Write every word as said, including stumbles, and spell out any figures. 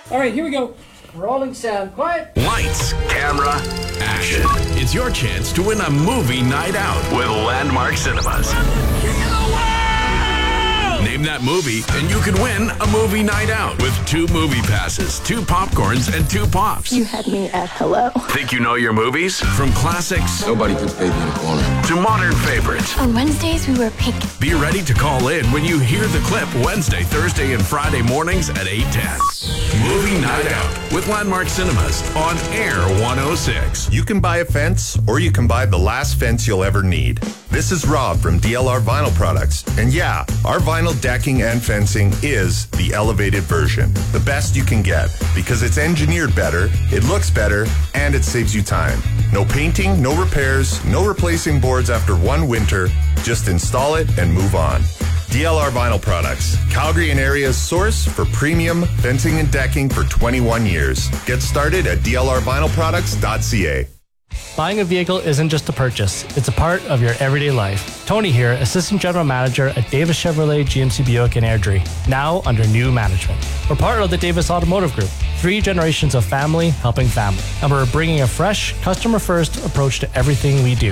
All right, here we go. Rolling sound. Quiet. Lights, camera, action. It's your chance to win a movie night out with Landmark Cinemas. Name that movie, and you could win a movie night out with two movie passes, two popcorns, and two pops. You had me at hello. Think you know your movies? From classics Nobody puts baby in a corner. to modern favorites. On Wednesdays, we wear pink. Be ready to call in when you hear the clip Wednesday, Thursday, and Friday mornings at eight ten. Movie Night Out with Landmark Cinemas on Air one oh six. You can buy a fence, or you can buy the last fence you'll ever need. This is Rob from D L R Vinyl Products. And yeah, our vinyl decking and fencing is the elevated version. The best you can get, because it's engineered better, it looks better, and it saves you time. No painting, no repairs, no replacing boards after one winter. Just install it and move on. D L R Vinyl Products, Calgary and area's source for premium fencing and decking for twenty-one years. Get started at D L R vinyl products dot c a. Buying a vehicle isn't just a purchase, it's a part of your everyday life. Tony here, Assistant General Manager at Davis Chevrolet G M C Buick in Airdrie, now under new management. We're part of the Davis Automotive Group, three generations of family helping family. And we're bringing a fresh, customer-first approach to everything we do.